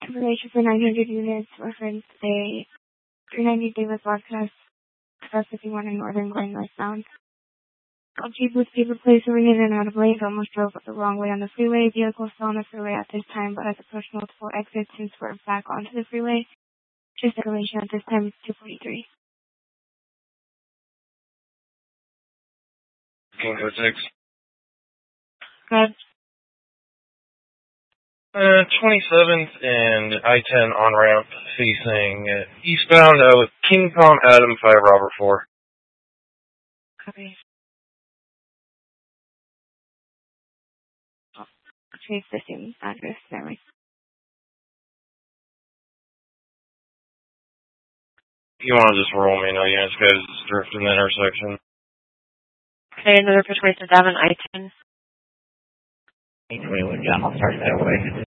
Information for 900 units, reference a 390 Davis Broadcast, Express 51 in Northern Glen westbound. LG Boost speed replaced moving in and out of lanes, almost drove the wrong way on the freeway. Vehicle still on the freeway at this time, but has approached multiple exits and swerved back onto the freeway. Just information at this time is 243. King 06. Good. 27th and I-10 on-ramp facing eastbound with King Tom Adam 5 Robert 4. Copy. Change the same address, that way. You want to just roll me? No units, guys. Drift in the intersection. Okay, another persuasive down on I-10. 821 John, I'll start that way.